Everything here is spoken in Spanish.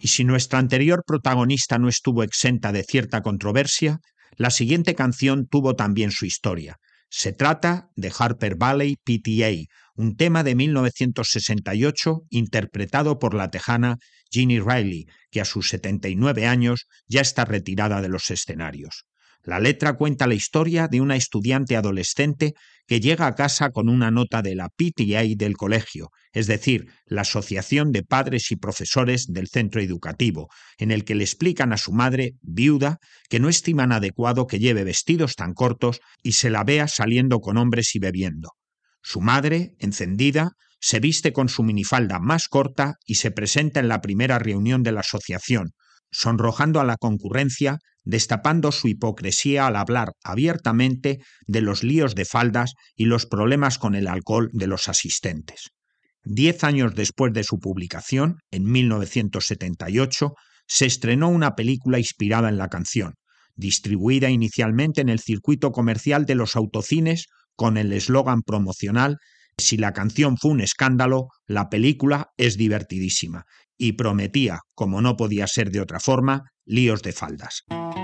Y si nuestra anterior protagonista no estuvo exenta de cierta controversia, la siguiente canción tuvo también su historia. Se trata de Harper Valley PTA, un tema de 1968 interpretado por la tejana Jeannie Riley, que a sus 79 años ya está retirada de los escenarios. La letra cuenta la historia de una estudiante adolescente que llega a casa con una nota de la PTA del colegio, es decir, la Asociación de Padres y Profesores del Centro Educativo, en el que le explican a su madre, viuda, que no estiman adecuado que lleve vestidos tan cortos y se la vea saliendo con hombres y bebiendo. Su madre, encendida, se viste con su minifalda más corta y se presenta en la primera reunión de la asociación, sonrojando a la concurrencia, destapando su hipocresía al hablar abiertamente de los líos de faldas y los problemas con el alcohol de los asistentes. 10 años después de su publicación, en 1978, se estrenó una película inspirada en la canción, distribuida inicialmente en el circuito comercial de los autocines con el eslogan promocional «Si la canción fue un escándalo, la película es divertidísima», y prometía, como no podía ser de otra forma, líos de faldas.